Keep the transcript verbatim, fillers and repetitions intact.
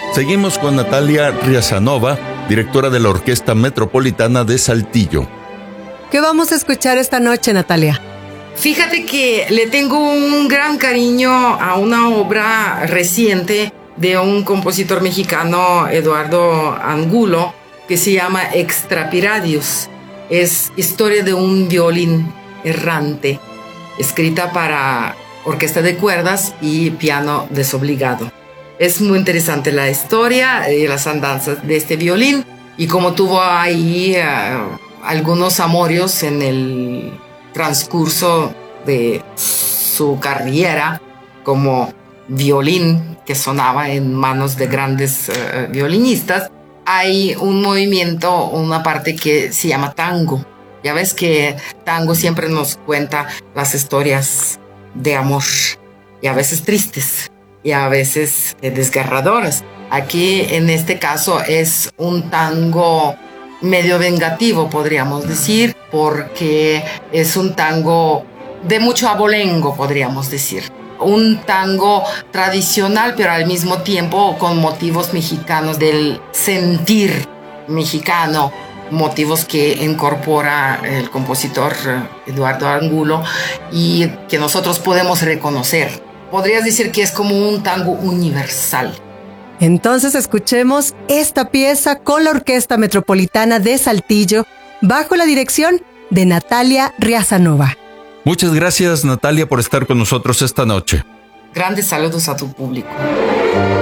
Seguimos con Natalia Riazanova, directora de la Orquesta Metropolitana de Saltillo. ¿Qué vamos a escuchar esta noche, Natalia? Fíjate que le tengo un gran cariño a una obra reciente de un compositor mexicano, Eduardo Angulo, que se llama Extrapiradius. Es historia de un violín errante, escrita para orquesta de cuerdas y piano desobligado. Es muy interesante la historia y las andanzas de este violín y cómo tuvo ahí uh, algunos amorios en el transcurso de su carrera como violín que sonaba en manos de grandes uh, violinistas. Hay un movimiento, una parte que se llama tango. Ya ves que tango siempre nos cuenta las historias de amor, y a veces tristes, y a veces desgarradoras. Aquí, en este caso, es un tango medio vengativo, podríamos decir, porque es un tango de mucho abolengo, podríamos decir. Un tango tradicional, pero al mismo tiempo con motivos mexicanos del sentir mexicano, motivos que incorpora el compositor Eduardo Angulo y que nosotros podemos reconocer. Podrías decir que es como un tango universal. Entonces escuchemos esta pieza con la Orquesta Metropolitana de Saltillo bajo la dirección de Natalia Riazanova. Muchas gracias, Natalia, por estar con nosotros esta noche. Grandes saludos a tu público.